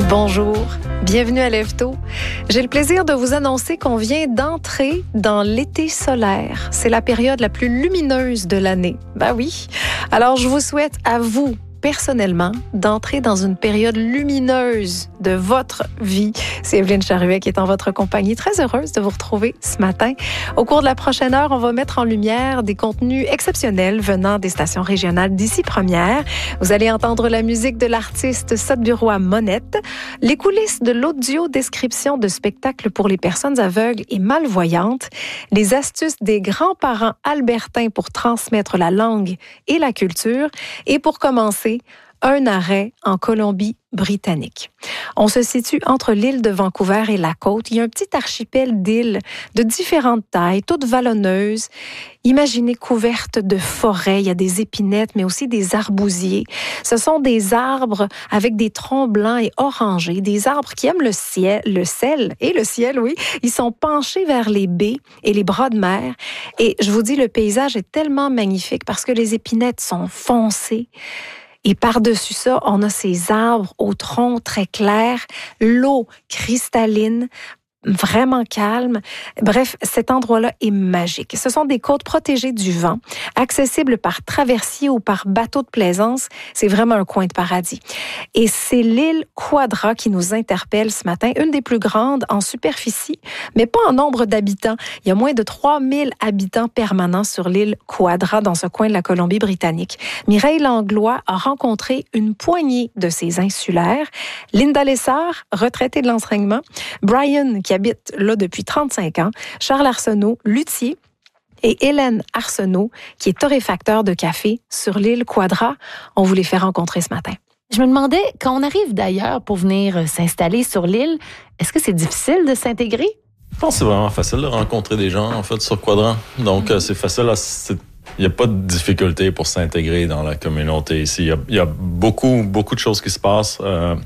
Bonjour, bienvenue à Lève-Tôt. J'ai le plaisir de vous annoncer qu'on vient d'entrer dans l'été solaire. C'est la période la plus lumineuse de l'année. Ben oui. Alors, je vous souhaite à vous, personnellement, d'entrer dans une période lumineuse de votre vie. C'est Evelyne Charruet qui est en votre compagnie. Très heureuse de vous retrouver ce matin. Au cours de la prochaine heure, on va mettre en lumière des contenus exceptionnels venant des stations régionales d'ici Première. Vous allez entendre la musique de l'artiste Sotburois Monette, les coulisses de l'audio-description de spectacles pour les personnes aveugles et malvoyantes, les astuces des grands-parents albertains pour transmettre la langue et la culture, et pour commencer, un arrêt en Colombie-Britannique. On se situe entre l'île de Vancouver et la côte. Il y a un petit archipel d'îles de différentes tailles, toutes vallonneuses. Imaginez couvertes de forêts. Il y a des épinettes, mais aussi des arbousiers. Ce sont des arbres avec des troncs blancs et orangés, des arbres qui aiment le sel et le ciel, oui. Ils sont penchés vers les baies et les bras de mer. Et je vous dis, le paysage est tellement magnifique parce que les épinettes sont foncées. Et par-dessus ça, on a ces arbres au tronc très clair, l'eau cristalline, vraiment calme. Bref, cet endroit-là est magique. Ce sont des côtes protégées du vent, accessibles par traversier ou par bateau de plaisance. C'est vraiment un coin de paradis. Et c'est l'île Quadra qui nous interpelle ce matin, une des plus grandes en superficie, mais pas en nombre d'habitants. Il y a moins de 3000 habitants permanents sur l'île Quadra, dans ce coin de la Colombie-Britannique. Mireille Langlois a rencontré une poignée de ces insulaires. Linda Lessard, retraitée de l'enseignement, Brian, qui habite là depuis 35 ans, Charles Arsenault, luthier, et Hélène Arsenault, qui est torréfacteur de café sur l'île Quadra. On vous les fait rencontrer ce matin. Je me demandais, quand on arrive d'ailleurs pour venir s'installer sur l'île, est-ce que c'est difficile de s'intégrer? Je pense que c'est vraiment facile de rencontrer des gens, en fait, sur Quadra. Donc, c'est facile il n'y a pas de difficulté pour s'intégrer dans la communauté ici. Il y a beaucoup de choses qui se passent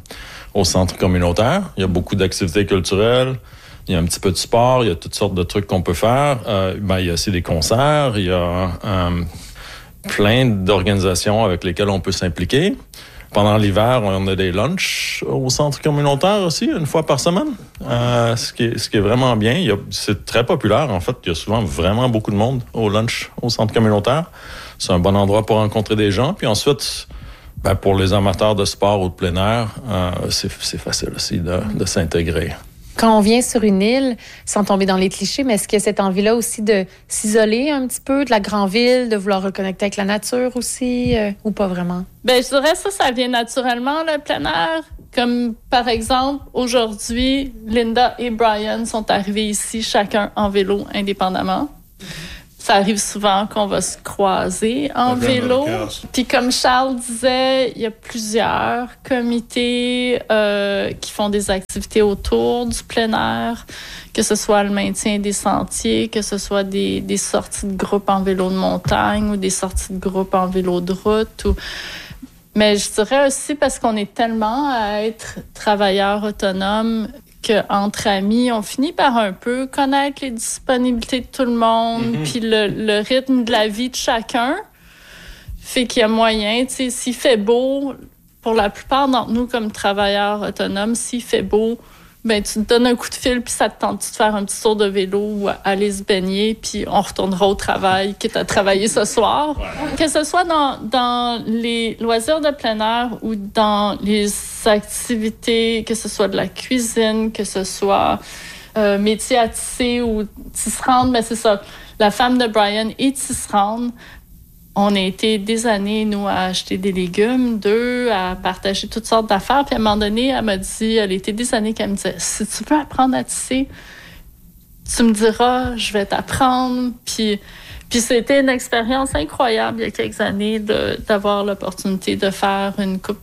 au centre communautaire. Il y a beaucoup d'activités culturelles. Il y a un petit peu de sport. Il y a toutes sortes de trucs qu'on peut faire. Il y a aussi des concerts. Il y a plein d'organisations avec lesquelles on peut s'impliquer. Pendant l'hiver, on a des lunchs au centre communautaire aussi, une fois par semaine. Ce qui est vraiment bien. C'est très populaire, en fait. Il y a souvent vraiment beaucoup de monde au lunch au centre communautaire. C'est un bon endroit pour rencontrer des gens. Puis ensuite, pour les amateurs de sport ou de plein air, c'est facile aussi de s'intégrer. Quand on vient sur une île, sans tomber dans les clichés, mais est-ce qu'il y a cette envie-là aussi de s'isoler un petit peu de la grande ville, de vouloir reconnecter avec la nature aussi, ou pas vraiment? Je dirais ça vient naturellement, le plein air. Comme, par exemple, aujourd'hui, Linda et Brian sont arrivés ici, chacun en vélo, indépendamment. Ça arrive souvent qu'on va se croiser en vélo. Puis comme Charles disait, il y a plusieurs comités qui font des activités autour du plein air, que ce soit le maintien des sentiers, que ce soit des sorties de groupe en vélo de montagne ou des sorties de groupe en vélo de route. Mais je dirais aussi parce qu'on est tellement à être travailleurs autonomes qu'entre amis, on finit par un peu connaître les disponibilités de tout le monde, puis le rythme de la vie de chacun fait qu'il y a moyen, tu sais, s'il fait beau, pour la plupart d'entre nous comme travailleurs autonomes, s'il fait beau, tu te donnes un coup de fil, puis ça te tente de faire un petit tour de vélo ou aller se baigner, puis on retournera au travail, quitte à travailler ce soir. Ouais. Que ce soit dans les loisirs de plein air ou dans les activités, que ce soit de la cuisine, que ce soit métier à tisser ou tisserande, mais c'est ça. La femme de Brian est tisserande. On a été des années, nous, à acheter des légumes, à partager toutes sortes d'affaires. Puis à un moment donné, elle m'a dit, elle était des années qu'elle me disait, si tu veux apprendre à tisser, tu me diras, je vais t'apprendre. Puis c'était une expérience incroyable il y a quelques années d'avoir l'opportunité de faire une couple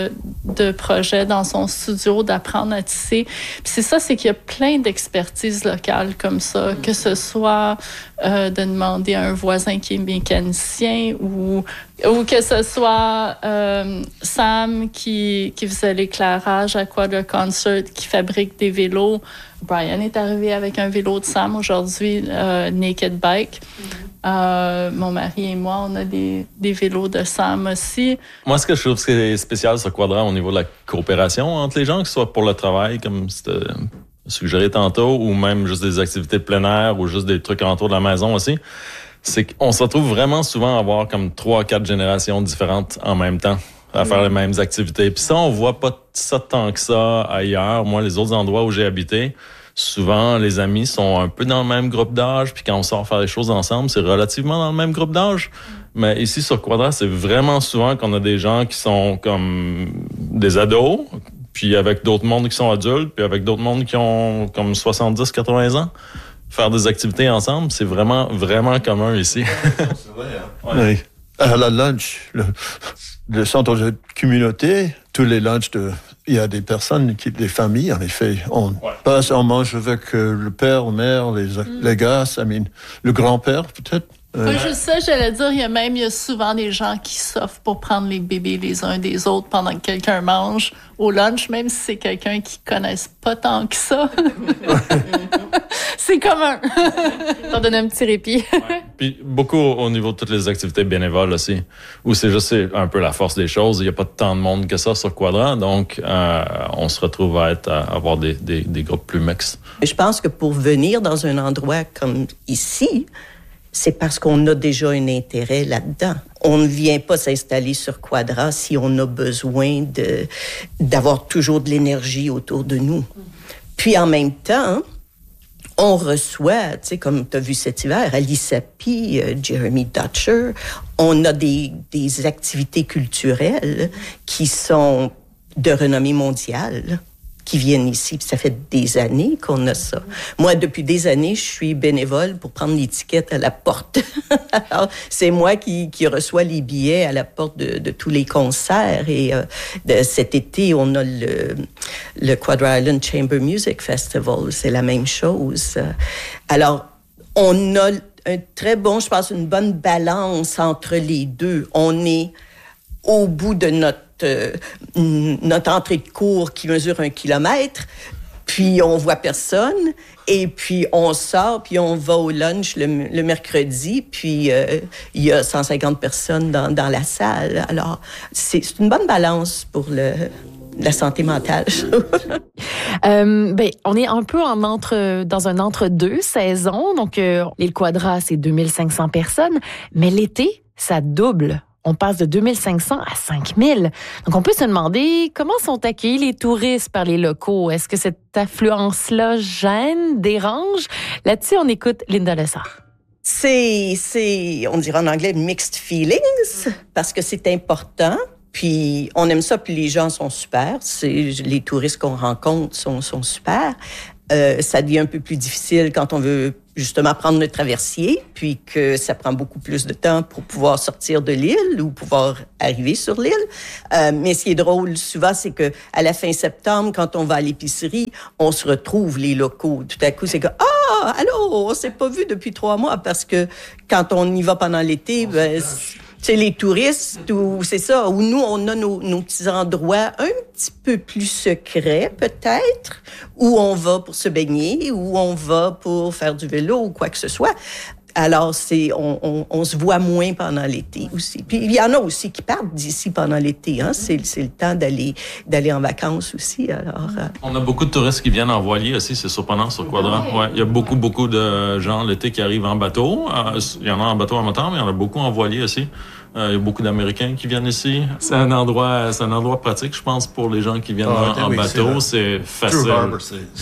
de projets dans son studio, d'apprendre à tisser. Puis c'est ça, c'est qu'il y a plein d'expertises locales comme ça, que ce soit de demander à un voisin qui est mécanicien ou que ce soit Sam qui faisait l'éclairage à Quadra Concert, qui fabrique des vélos. Brian est arrivé avec un vélo de Sam aujourd'hui, Naked Bike. Mon mari et moi, on a des vélos de Sam aussi. Moi, ce que je trouve spécial sur Quadra au niveau de la coopération entre les gens, que ce soit pour le travail, comme c'était suggéré tantôt, ou même juste des activités de plein air, ou juste des trucs autour de la maison aussi, c'est qu'on se retrouve vraiment souvent à avoir comme 3-4 générations différentes en même temps, à faire les mêmes activités. Puis ça, on voit pas ça tant que ça ailleurs. Moi, les autres endroits où j'ai habité, souvent, les amis sont un peu dans le même groupe d'âge, puis quand on sort faire les choses ensemble, c'est relativement dans le même groupe d'âge. Mais ici, sur Quadra, c'est vraiment souvent qu'on a des gens qui sont comme des ados, puis avec d'autres mondes qui sont adultes, puis avec d'autres mondes qui ont comme 70-80 ans. Faire des activités ensemble, c'est vraiment, vraiment commun ici. C'est vrai, hein? Ouais. Oui. À la lunch, le centre de communauté, tous les lunchs, il y a des personnes, des familles, en effet. On passe, on mange avec le père, la mère, les gars, le grand-père, peut-être. Pas juste ça, j'allais dire, il y a souvent des gens qui s'offrent pour prendre les bébés les uns des autres pendant que quelqu'un mange au lunch, même si c'est quelqu'un qui ne connaisse pas tant que ça. C'est commun. Ça donne un petit répit. Puis beaucoup au niveau de toutes les activités bénévoles aussi, où c'est juste un peu la force des choses. Il n'y a pas tant de monde que ça sur Quadra, donc on se retrouve à avoir des groupes plus mixtes. Je pense que pour venir dans un endroit comme ici, c'est parce qu'on a déjà un intérêt là-dedans. On ne vient pas s'installer sur Quadra si on a besoin d'avoir toujours de l'énergie autour de nous. Puis en même temps, on reçoit, tu sais, comme tu as vu cet hiver, Alice Appi, Jeremy Dutcher, on a des activités culturelles qui sont de renommée mondiale, qui viennent ici. Puis ça fait des années qu'on a ça. Moi, depuis des années, je suis bénévole pour prendre l'étiquette à la porte. Alors, c'est moi qui reçois les billets à la porte de tous les concerts. Et cet été, on a le Quadra Island Chamber Music Festival. C'est la même chose. Alors, on a je pense, une bonne balance entre les deux. On est au bout de notre entrée de cours qui mesure 1 kilomètre, puis on voit personne, et puis on sort, puis on va au lunch le mercredi, puis il y a 150 personnes dans la salle. Alors, c'est une bonne balance pour la santé mentale. On est un peu dans un entre-deux saison. Donc, l'île Quadra, c'est 2500 personnes, mais l'été, ça double. On passe de 2500 à 5000. Donc, on peut se demander comment sont accueillis les touristes par les locaux. Est-ce que cette affluence-là gêne, dérange? Là-dessus, on écoute Linda Lessard. C'est, on dirait en anglais, mixed feelings, parce que c'est important. Puis, on aime ça, puis les gens sont super. Les touristes qu'on rencontre sont super. Ça devient un peu plus difficile quand on veut justement prendre le traversier, puis que ça prend beaucoup plus de temps pour pouvoir sortir de l'île ou pouvoir arriver sur l'île. Mais ce qui est drôle souvent, c'est que à la fin septembre, quand on va à l'épicerie, on se retrouve les locaux. Tout à coup, c'est que « Ah, allô, on s'est pas vu depuis 3 mois » parce que quand on y va pendant l'été, c'est les touristes, ou c'est ça, où nous, on a nos petits endroits un petit peu plus secrets, peut-être, où on va pour se baigner, où on va pour faire du vélo ou quoi que ce soit. Alors, on se voit moins pendant l'été aussi. Puis, il y en a aussi qui partent d'ici pendant l'été. Hein? C'est le temps d'aller en vacances aussi. Alors, On a beaucoup de touristes qui viennent en voilier aussi, c'est surprenant sur Quadra. Ouais, il y a beaucoup de gens l'été qui arrivent en bateau. Il y en a en bateau à moteur, mais il y en a beaucoup en voilier aussi. Il y a beaucoup d'Américains qui viennent ici. C'est un endroit pratique, je pense, pour les gens qui viennent en bateau. C'est facile. Harbor,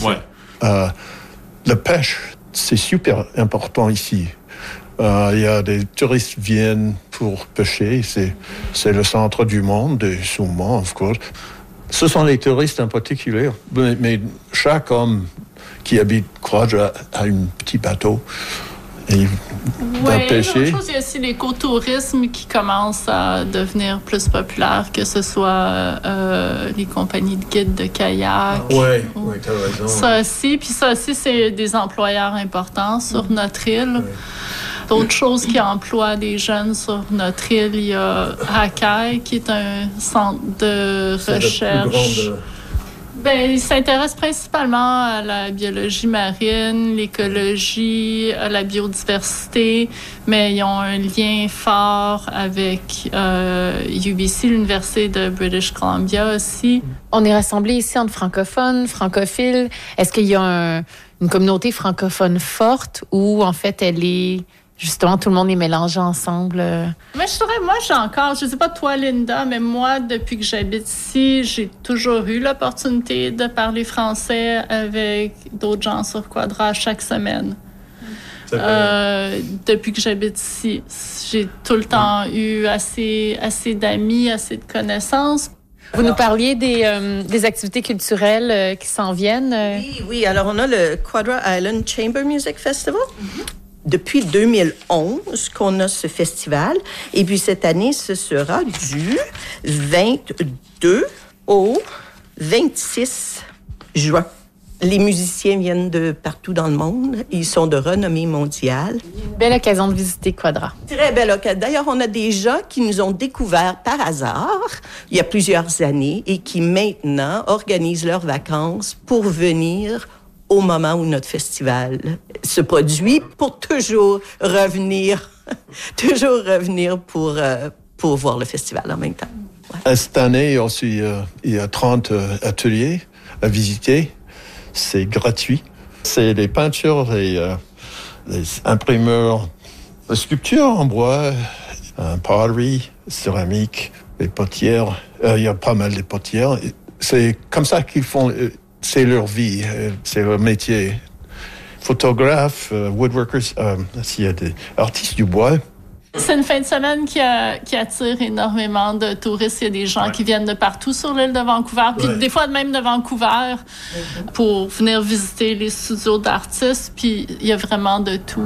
la pêche, c'est super important ici. Il y a des touristes qui viennent pour pêcher. C'est le centre du monde, et souvent, of course. Ce sont les touristes en particulier. Mais chaque homme qui habite Quadra a un petit bateau. Et pêcher. L'autre chose, il y a aussi l'écotourisme qui commence à devenir plus populaire, que ce soit les compagnies de guides de kayak. Oui, tu as raison. Ça aussi, c'est des employeurs importants sur notre île. Oui. D'autres choses qui emploient des jeunes sur notre île, il y a Hakai, qui est un centre de recherche. Il s'intéresse principalement à la biologie marine, l'écologie, à la biodiversité, mais ils ont un lien fort avec UBC, l'Université de British Columbia aussi. On est rassemblés ici entre francophones, francophiles. Est-ce qu'il y a une communauté francophone forte ou en fait elle est... Justement, tout le monde est mélangé ensemble. Mais je sais pas toi, Linda, mais moi, depuis que j'habite ici, j'ai toujours eu l'opportunité de parler français avec d'autres gens sur Quadra chaque semaine. Depuis que j'habite ici, j'ai tout le temps eu assez d'amis, assez de connaissances. Vous nous parliez des activités culturelles qui s'en viennent. Oui. Alors, on a le Quadra Island Chamber Music Festival. Depuis 2011 qu'on a ce festival. Et puis cette année, ce sera du 22 au 26 juin. Les musiciens viennent de partout dans le monde. Ils sont de renommée mondiale. Belle occasion de visiter Quadra. Très belle occasion. D'ailleurs, on a des gens qui nous ont découverts par hasard il y a plusieurs années et qui maintenant organisent leurs vacances pour venir au moment où notre festival se produit, pour toujours revenir pour voir le festival en même temps. Ouais. Cette année aussi, il y a 30 ateliers à visiter. C'est gratuit. C'est les peintures, les imprimeurs, les sculptures en bois, pottery, céramique, les potières. Il y a pas mal de potières. C'est comme ça qu'ils font... C'est leur vie, c'est leur métier. Photographes, woodworkers, s'il y a des artistes du bois. C'est une fin de semaine qui attire énormément de touristes. Il y a des gens qui viennent de partout sur l'île de Vancouver, puis des fois même de Vancouver, pour venir visiter les studios d'artistes, puis il y a vraiment de tout.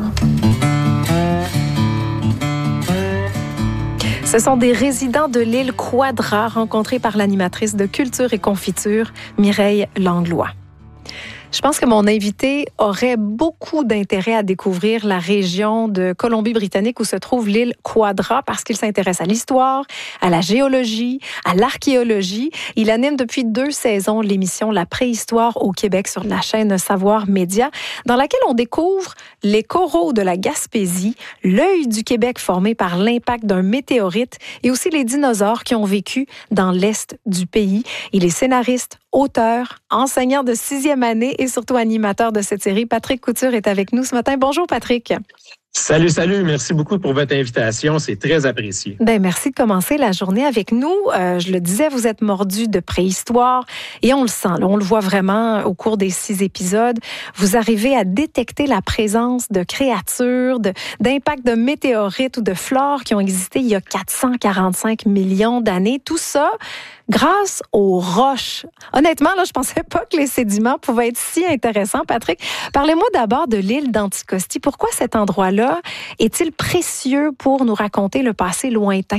Ce sont des résidents de l'île Quadra rencontrés par l'animatrice de Culture et Confiture, Mireille Langlois. Je pense que mon invité aurait beaucoup d'intérêt à découvrir la région de Colombie-Britannique où se trouve l'île Quadra parce qu'il s'intéresse à l'histoire, à la géologie, à l'archéologie. Il anime depuis 2 saisons l'émission La préhistoire au Québec sur la chaîne Savoir Média, dans laquelle on découvre les coraux de la Gaspésie, l'œil du Québec formé par l'impact d'un météorite et aussi les dinosaures qui ont vécu dans l'est du pays. Il est scénariste, auteur, enseignant de 6e année et surtout animateur de cette série. Patrick Couture est avec nous ce matin. Bonjour Patrick. Salut. Merci beaucoup pour votre invitation. C'est très apprécié. Merci de commencer la journée avec nous. Je le disais, vous êtes mordu de préhistoire et on le sent. Là, on le voit vraiment au cours des 6 épisodes. Vous arrivez à détecter la présence de créatures, d'impacts de météorites ou de flore qui ont existé il y a 445 millions d'années. Tout ça grâce aux roches. Honnêtement, là, je pensais pas que les sédiments pouvaient être si intéressants. Patrick, parlez-moi d'abord de l'île d'Anticosti. Pourquoi cet endroit-là est-il précieux pour nous raconter le passé lointain?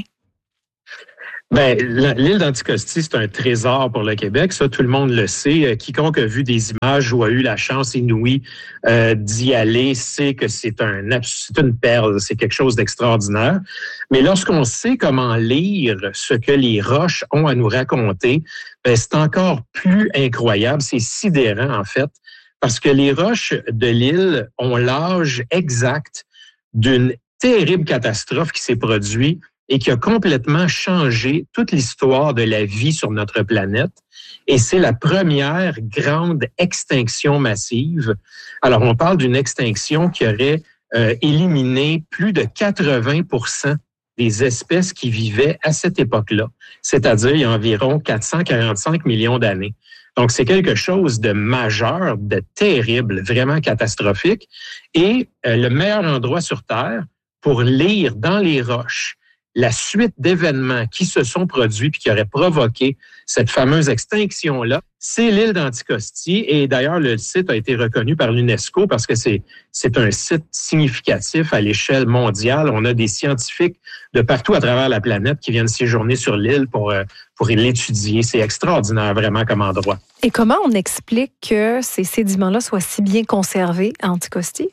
L'île d'Anticosti, c'est un trésor pour le Québec. Ça, tout le monde le sait. Quiconque a vu des images ou a eu la chance inouïe d'y aller sait que c'est une perle, c'est quelque chose d'extraordinaire. Mais lorsqu'on sait comment lire ce que les roches ont à nous raconter, c'est encore plus incroyable. C'est sidérant, en fait, parce que les roches de l'île ont l'âge exact d'une terrible catastrophe qui s'est produite et qui a complètement changé toute l'histoire de la vie sur notre planète. Et c'est la première grande extinction massive. Alors, on parle d'une extinction qui aurait éliminé plus de 80% des espèces qui vivaient à cette époque-là, c'est-à-dire il y a environ 445 millions d'années. Donc, c'est quelque chose de majeur, de terrible, vraiment catastrophique. Et le meilleur endroit sur Terre pour lire dans les roches la suite d'événements qui se sont produits puis qui auraient provoqué cette fameuse extinction-là, c'est l'île d'Anticosti. Et d'ailleurs, le site a été reconnu par l'UNESCO parce que c'est un site significatif à l'échelle mondiale. On a des scientifiques de partout à travers la planète qui viennent séjourner sur l'île pour l'étudier. C'est extraordinaire, vraiment, comme endroit. Et comment on explique que ces sédiments-là soient si bien conservés à Anticosti?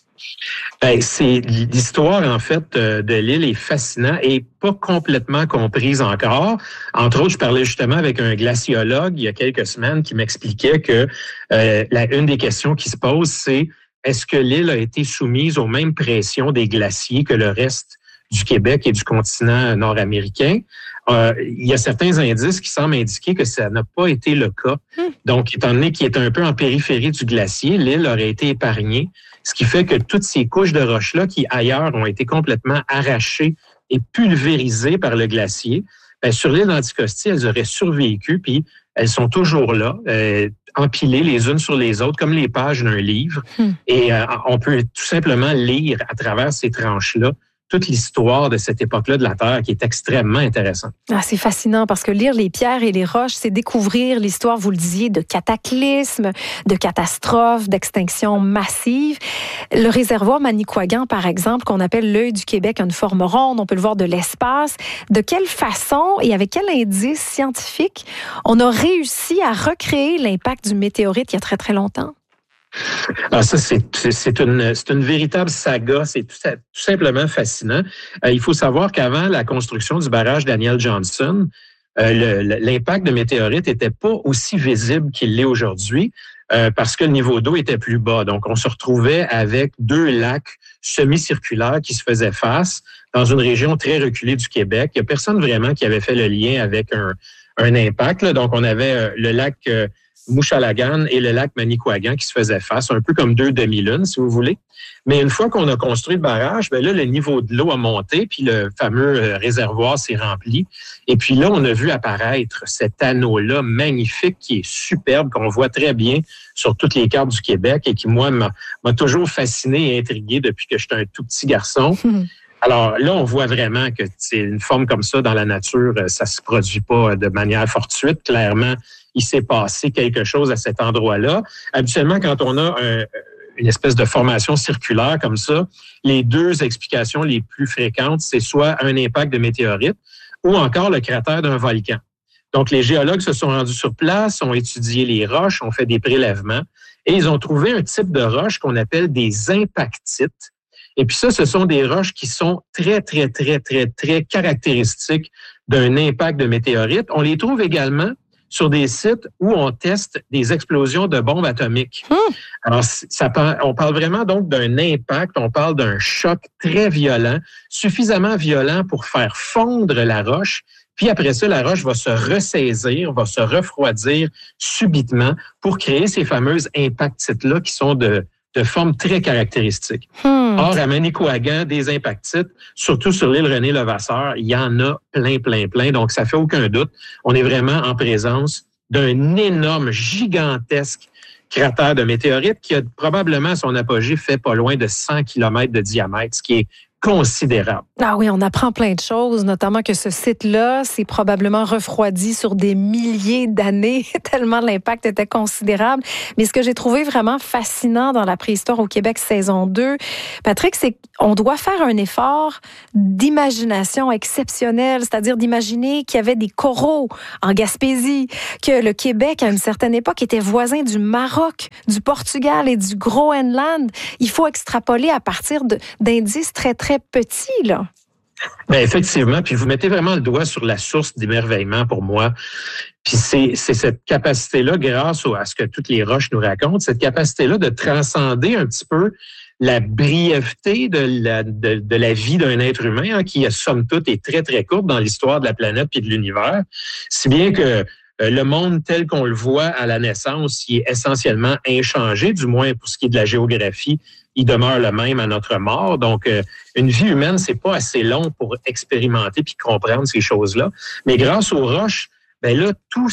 C'est l'histoire, en fait, de l'île est fascinante et pas complètement comprise encore. Entre autres, je parlais justement avec un glaciologue il y a quelques semaines qui m'expliquait que une des questions qui se pose, c'est est-ce que l'île a été soumise aux mêmes pressions des glaciers que le reste du Québec et du continent nord-américain? Il y a certains indices qui semblent indiquer que ça n'a pas été le cas. Donc, étant donné qu'il est un peu en périphérie du glacier, l'île aurait été épargnée, ce qui fait que toutes ces couches de roches-là qui, ailleurs, ont été complètement arrachées et pulvérisées par le glacier, sur l'île d'Anticosti, elles auraient survécu, puis elles sont toujours là, empilées les unes sur les autres, comme les pages d'un livre. Et on peut tout simplement lire à travers ces tranches-là toute l'histoire de cette époque-là de la Terre qui est extrêmement intéressante. C'est fascinant parce que lire les pierres et les roches, c'est découvrir l'histoire, vous le disiez, de cataclysmes, de catastrophes, d'extinctions massives. Le réservoir Manicouagan, par exemple, qu'on appelle l'œil du Québec, a une forme ronde, on peut le voir de l'espace. De quelle façon et avec quel indice scientifique on a réussi à recréer l'impact du météorite il y a très, très longtemps? Alors ça, c'est une véritable saga. C'est tout simplement fascinant. Il faut savoir qu'avant la construction du barrage Daniel Johnson, l'impact de météorites n'était pas aussi visible qu'il l'est aujourd'hui parce que le niveau d'eau était plus bas. Donc, on se retrouvait avec 2 lacs semi-circulaires qui se faisaient face dans une région très reculée du Québec. Il n'y a personne vraiment qui avait fait le lien avec un impact, là. Donc, on avait le lac Mouchalagan et le lac Manicouagan qui se faisaient face, un peu comme 2 demi-lunes, si vous voulez. Mais une fois qu'on a construit le barrage, là, le niveau de l'eau a monté, puis le fameux réservoir s'est rempli. Et puis là, on a vu apparaître cet anneau-là magnifique qui est superbe, qu'on voit très bien sur toutes les cartes du Québec et qui, moi, m'a toujours fasciné et intrigué depuis que j'étais un tout petit garçon. Alors là, on voit vraiment que c'est une forme comme ça dans la nature, ça se produit pas de manière fortuite. Clairement, il s'est passé quelque chose à cet endroit-là. Habituellement, quand on a une espèce de formation circulaire comme ça, les 2 explications les plus fréquentes, c'est soit un impact de météorite ou encore le cratère d'un volcan. Donc, les géologues se sont rendus sur place, ont étudié les roches, ont fait des prélèvements et ils ont trouvé un type de roche qu'on appelle des impactites. Et puis ça, ce sont des roches qui sont très, très, très, très, très caractéristiques d'un impact de météorite. On les trouve également sur des sites où on teste des explosions de bombes atomiques. Alors, on parle vraiment donc d'un impact, on parle d'un choc très violent, suffisamment violent pour faire fondre la roche. Puis après ça, la roche va se ressaisir, va se refroidir subitement pour créer ces fameuses impactites-là qui sont de forme très caractéristique. Or, à Manicouagan, des impactites, surtout sur l'île René-Levasseur, il y en a plein, plein, plein. Donc, ça fait aucun doute. On est vraiment en présence d'un énorme, gigantesque cratère de météorite qui a probablement à son apogée fait pas loin de 100 km de diamètre, ce qui est considérable. Ah oui, on apprend plein de choses, notamment que ce site-là s'est probablement refroidi sur des milliers d'années, tellement l'impact était considérable. Mais ce que j'ai trouvé vraiment fascinant dans la préhistoire au Québec saison 2, Patrick, c'est qu'on doit faire un effort d'imagination exceptionnel, c'est-à-dire d'imaginer qu'il y avait des coraux en Gaspésie, que le Québec, à une certaine époque, était voisin du Maroc, du Portugal et du Groenland. Il faut extrapoler à partir d'indices très, très petits, là. Bien, effectivement, puis vous mettez vraiment le doigt sur la source d'émerveillement pour moi. Puis c'est cette capacité-là, grâce à ce que toutes les roches nous racontent, cette capacité-là de transcender un petit peu la brièveté de la vie d'un être humain, qui, somme toute, est très, très courte dans l'histoire de la planète et de l'univers, si bien que le monde tel qu'on le voit à la naissance, il est essentiellement inchangé, du moins pour ce qui est de la géographie, il demeure le même à notre mort. Donc, une vie humaine, c'est pas assez long pour expérimenter puis comprendre ces choses-là. Mais grâce aux roches, ben là, tout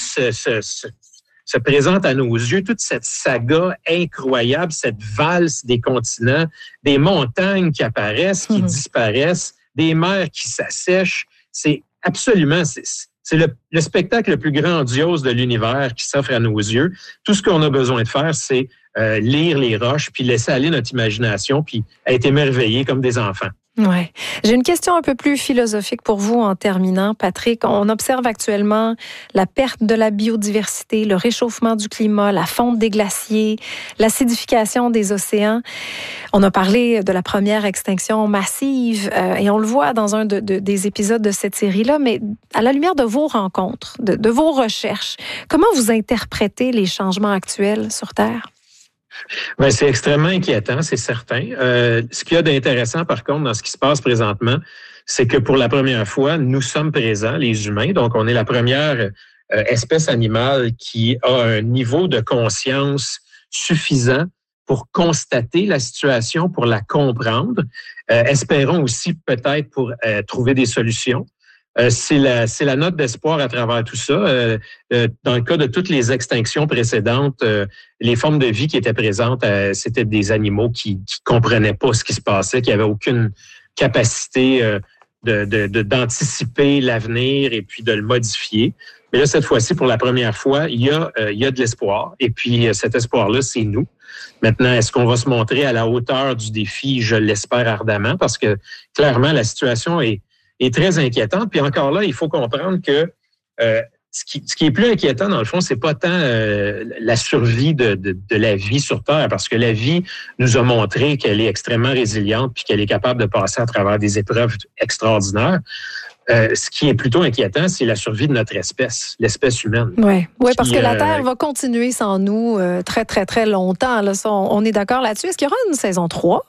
se présente à nos yeux, toute cette saga incroyable, cette valse des continents, des montagnes qui apparaissent, qui disparaissent, des mers qui s'assèchent. C'est absolument... C'est le spectacle le plus grandiose de l'univers qui s'offre à nos yeux. Tout ce qu'on a besoin de faire, c'est lire les roches, puis laisser aller notre imagination, puis être émerveillé comme des enfants. Ouais. J'ai une question un peu plus philosophique pour vous en terminant, Patrick. On observe actuellement la perte de la biodiversité, le réchauffement du climat, la fonte des glaciers, l'acidification des océans. On a parlé de la première extinction massive et on le voit dans un des épisodes de cette série-là, mais à la lumière de vos rencontres, de vos recherches, comment vous interprétez les changements actuels sur Terre? Bien, c'est extrêmement inquiétant, c'est certain. Ce qu'il y a d'intéressant, par contre, dans ce qui se passe présentement, c'est que pour la première fois, nous sommes présents, les humains. Donc, on est la première espèce animale qui a un niveau de conscience suffisant pour constater la situation, pour la comprendre. Espérons aussi peut-être pour trouver des solutions. C'est la note d'espoir à travers tout ça. Dans le cas de toutes les extinctions précédentes, les formes de vie qui étaient présentes, c'était des animaux qui comprenaient pas ce qui se passait, qui avaient aucune capacité d'anticiper l'avenir et puis de le modifier. Mais là, cette fois-ci, pour la première fois, il y a de l'espoir. Et puis, cet espoir-là, c'est nous. Maintenant, est-ce qu'on va se montrer à la hauteur du défi? Je l'espère ardemment parce que, clairement, la situation est très inquiétante. Puis encore là, il faut comprendre que ce qui est plus inquiétant, dans le fond, c'est pas tant la survie de la vie sur Terre, parce que la vie nous a montré qu'elle est extrêmement résiliente puis qu'elle est capable de passer à travers des épreuves extraordinaires. Ce qui est plutôt inquiétant, c'est la survie de notre espèce, l'espèce humaine. Oui, parce que la Terre va continuer sans nous très, très, très longtemps. Là. Ça, on est d'accord là-dessus. Est-ce qu'il y aura une saison 3?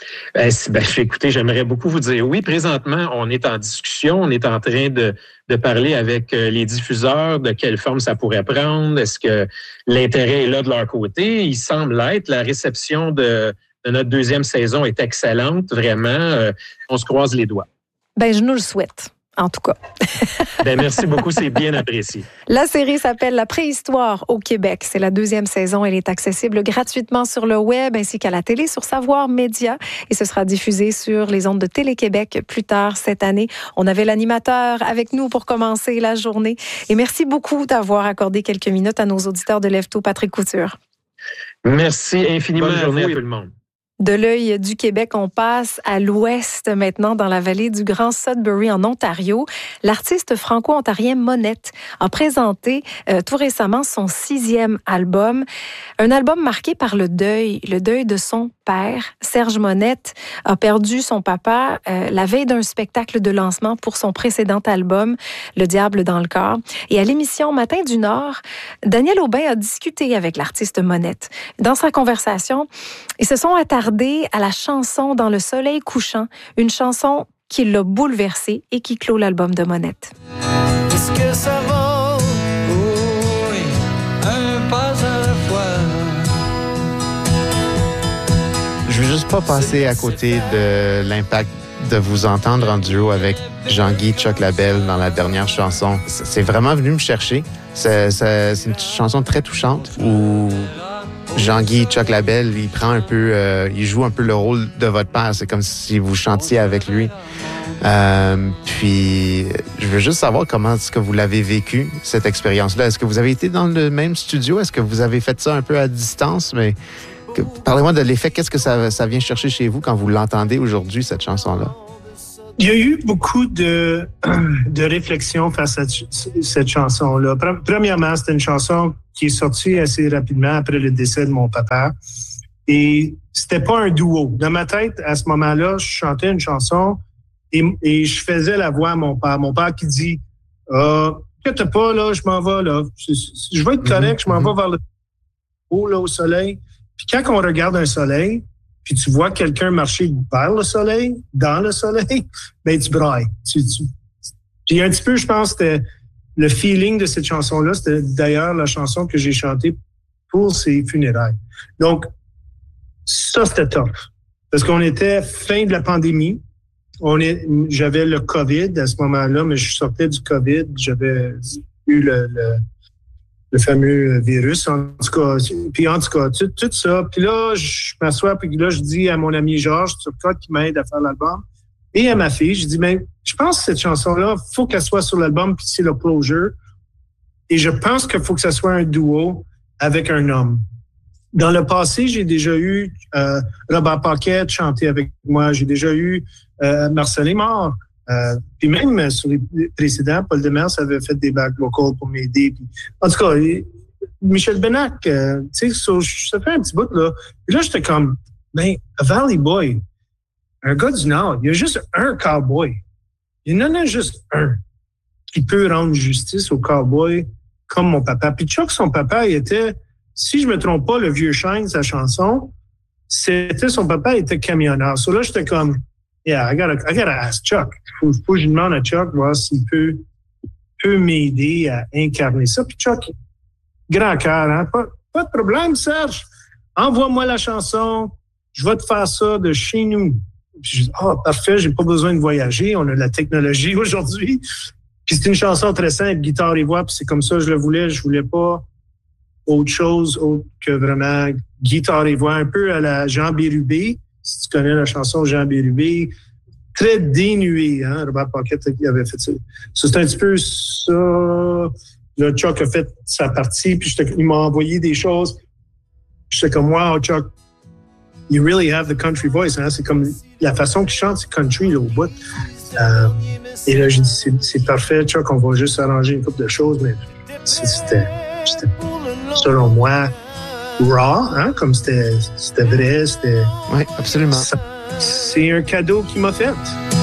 Écoutez, j'aimerais beaucoup vous dire oui. Présentement, on est en discussion, on est en train de parler avec les diffuseurs de quelle forme ça pourrait prendre. Est-ce que l'intérêt est là de leur côté? Il semble l'être. La réception de notre deuxième saison est excellente, vraiment. On se croise les doigts. Je nous le souhaite. En tout cas. Merci beaucoup, c'est bien apprécié. La série s'appelle La préhistoire au Québec. C'est la deuxième saison. Elle est accessible gratuitement sur le web ainsi qu'à la télé sur Savoir Média et ce sera diffusé sur les ondes de Télé-Québec plus tard cette année. On avait l'animateur avec nous pour commencer la journée. Et merci beaucoup d'avoir accordé quelques minutes à nos auditeurs de Lève-Tôt, Patrick Couture. Merci infiniment. Bonne journée à tout le monde. De l'œil du Québec, on passe à l'ouest maintenant, dans la vallée du Grand Sudbury en Ontario. L'artiste franco-ontarien Monette a présenté tout récemment son 6e album. Un album marqué par le deuil de son père. Serge Monette a perdu son papa la veille d'un spectacle de lancement pour son précédent album, Le diable dans le corps. Et à l'émission Matin du Nord, Daniel Aubin a discuté avec l'artiste Monette. Dans sa conversation, ils se sont attardés à la chanson Dans le soleil couchant, une chanson qui l'a bouleversé et qui clôt l'album de Monette. Est-ce que ça va? Oui, un pas à la fois. Je veux juste pas passer à côté de l'impact de vous entendre en duo avec Jean-Guy Chuck Labelle dans la dernière chanson. C'est vraiment venu me chercher. C'est une chanson très touchante où Jean-Guy Chuck Labelle, il joue un peu le rôle de votre père. C'est comme si vous chantiez avec lui. Puis, je veux juste savoir comment est-ce que vous l'avez vécu, cette expérience-là. Est-ce que vous avez été dans le même studio? Est-ce que vous avez fait ça un peu à distance? Mais parlez-moi de l'effet. Qu'est-ce que ça vient chercher chez vous quand vous l'entendez aujourd'hui, cette chanson-là? Il y a eu beaucoup de réflexions face à cette chanson-là. Premièrement, c'était une chanson qui est sortie assez rapidement après le décès de mon papa. Et c'était pas un duo. Dans ma tête, à ce moment-là, je chantais une chanson et je faisais la voix à mon père. Mon père qui dit « inquiète pas, là, je m'en vais, là. Je vais être correct, je m'en vais vers le haut, là, au soleil. » Puis quand on regarde un soleil, puis tu vois quelqu'un marcher vers le soleil, dans le soleil, ben tu brailles. Puis un petit peu, je pense, c'était le feeling de cette chanson-là. C'était d'ailleurs la chanson que j'ai chantée pour ses funérailles. Donc, ça, c'était tough. Parce qu'on était fin de la pandémie. J'avais le COVID à ce moment-là, mais je sortais du COVID. J'avais eu le fameux virus, en tout cas. Puis en tout cas, tout ça. Puis là, je m'assois, puis là, je dis à mon ami Georges Turcotte qui m'aide à faire l'album, et à ma fille. Je dis, mais je pense que cette chanson-là, faut qu'elle soit sur l'album, puis c'est le closure. Et je pense qu'il faut que ça soit un duo avec un homme. Dans le passé, j'ai déjà eu Robert Paquette chanter avec moi. J'ai déjà eu Marcel Aymar. Puis même sur les précédents, Paul Demers avait fait des back vocals pour m'aider. Puis, en tout cas, Michel Benac, tu sais, ça fait un petit bout, là. Puis là, j'étais comme, ben, a Valley Boy, un gars du Nord, il y a juste un cowboy. Il y en a juste un qui peut rendre justice au cowboy comme mon papa. Puis Chuck, son papa, il était, si je me trompe pas, le vieux Shine, sa chanson, son papa était camionneur. So là, j'étais comme, yeah, I gotta ask Chuck. Faut que je demande à Chuck, voir s'il peut m'aider à incarner ça. Puis Chuck, grand cœur, hein? Pas de problème, Serge. Envoie-moi la chanson. Je vais te faire ça de chez nous. Puis je dis, parfait, j'ai pas besoin de voyager. On a la technologie aujourd'hui. Puis c'est une chanson très simple, guitare et voix. Puis c'est comme ça que je le voulais. Je voulais pas autre chose que vraiment guitare et voix, un peu à la Jean Bérubé. Si tu connais la chanson Jean Bérubé, très dénué, hein, Robert Paquette qui avait fait ça. C'est un petit peu ça. Là, Chuck a fait sa partie, puis il m'a envoyé des choses. J'étais comme, wow, Chuck, you really have the country voice. Hein? C'est comme la façon qu'il chante, c'est country là, au bout. Et là, j'ai dit, c'est parfait, Chuck, on va juste arranger une couple de choses, mais c'était selon moi, raw, hein? Comme c'était vrai, c'était... Oui, absolument. C'est un cadeau qu'il m'a fait.